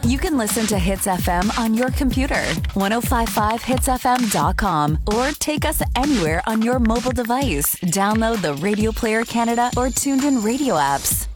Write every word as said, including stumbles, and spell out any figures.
You can listen to Hits F M on your computer, ten fifty-five hits f m dot com, or take us anywhere on your mobile device. Download the Radio Player Canada or Tuned In Radio apps.